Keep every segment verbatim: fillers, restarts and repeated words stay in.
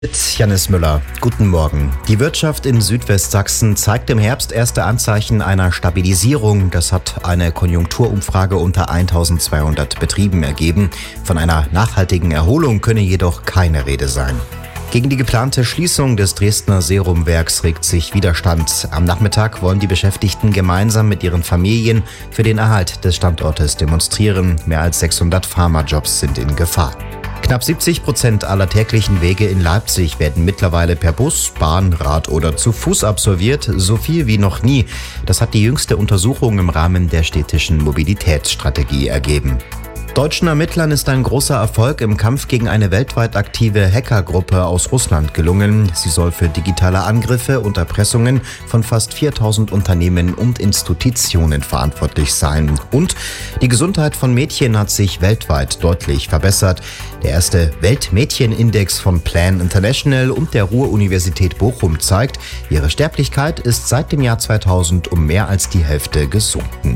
Mit Janis Müller. Guten Morgen. Die Wirtschaft in Südwestsachsen zeigt im Herbst erste Anzeichen einer Stabilisierung. Das hat eine Konjunkturumfrage unter eintausendzweihundert Betrieben ergeben. Von einer nachhaltigen Erholung könne jedoch keine Rede sein. Gegen die geplante Schließung des Dresdner Serumwerks regt sich Widerstand. Am Nachmittag wollen die Beschäftigten gemeinsam mit ihren Familien für den Erhalt des Standortes demonstrieren. Mehr als sechshundert Pharmajobs sind in Gefahr. Knapp siebzig Prozent aller täglichen Wege in Leipzig werden mittlerweile per Bus, Bahn, Rad oder zu Fuß absolviert, so viel wie noch nie. Das hat die jüngste Untersuchung im Rahmen der städtischen Mobilitätsstrategie ergeben. Deutschen Ermittlern ist ein großer Erfolg im Kampf gegen eine weltweit aktive Hackergruppe aus Russland gelungen. Sie soll für digitale Angriffe und Erpressungen von fast viertausend Unternehmen und Institutionen verantwortlich sein. Und die Gesundheit von Mädchen hat sich weltweit deutlich verbessert. Der erste Weltmädchenindex von Plan International und der Ruhr-Universität Bochum zeigt, ihre Sterblichkeit ist seit dem Jahr zweitausend um mehr als die Hälfte gesunken.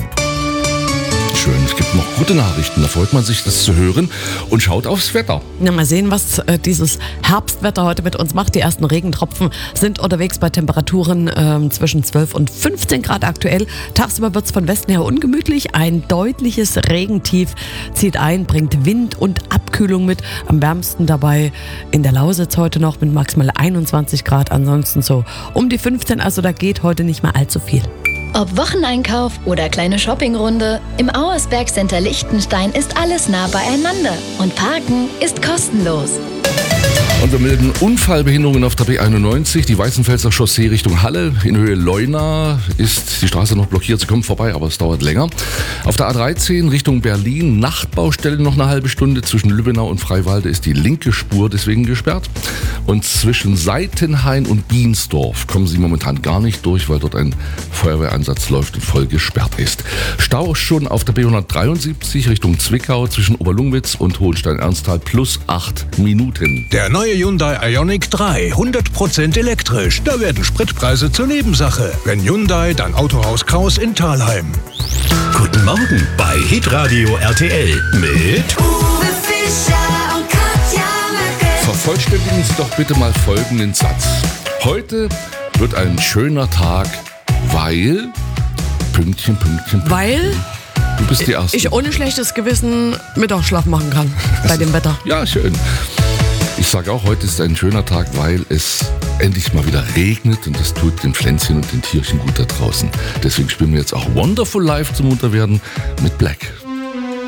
Schön, es gibt noch gute Nachrichten, da freut man sich, das zu hören und schaut aufs Wetter. Na, mal sehen, was äh, dieses Herbstwetter heute mit uns macht. Die ersten Regentropfen sind unterwegs bei Temperaturen äh, zwischen zwölf und fünfzehn Grad aktuell. Tagsüber wird es von Westen her ungemütlich. Ein deutliches Regentief zieht ein, bringt Wind und Abkühlung mit. Am wärmsten dabei in der Lausitz heute noch mit maximal einundzwanzig Grad. Ansonsten so um die fünfzehn, also da geht heute nicht mehr allzu viel. Ob Wocheneinkauf oder kleine Shoppingrunde, im Auersberg Center Liechtenstein ist alles nah beieinander und Parken ist kostenlos. Und wir melden Unfallbehinderungen auf der B einundneunzig, die Weißenfelser Chaussee Richtung Halle. In Höhe Leuna ist die Straße noch blockiert, sie kommt vorbei, aber es dauert länger. Auf der A dreizehn Richtung Berlin, Nachtbaustelle noch eine halbe Stunde. Zwischen Lübbenau und Freiwalde ist die linke Spur deswegen gesperrt. Und zwischen Seitenhain und Biensdorf kommen sie momentan gar nicht durch, weil dort ein Feuerwehreinsatz läuft und voll gesperrt ist. Stau schon auf der B hundertdreiundsiebzig Richtung Zwickau zwischen Oberlungwitz und Hohenstein-Ernsthal plus acht Minuten. Der neue Hyundai Ioniq drei, hundert Prozent elektrisch. Da werden Spritpreise zur Nebensache. Wenn Hyundai, dann Autohaus Kraus in Thalheim. Guten Morgen bei Hitradio R T L mit Uwe Fischer und Katja Merkel. Vervollständigen Sie doch bitte mal folgenden Satz. Heute wird ein schöner Tag, weil... Pünktchen, Pünktchen, Pünktchen. Weil Du bist die Erste. ich ohne schlechtes Gewissen Mittagsschlaf machen kann bei dem Wetter. Ja, schön. Ich sage auch, heute ist ein schöner Tag, weil es endlich mal wieder regnet und das tut den Pflänzchen und den Tierchen gut da draußen. Deswegen spielen wir jetzt auch Wonderful Life zum Munterwerden mit Black.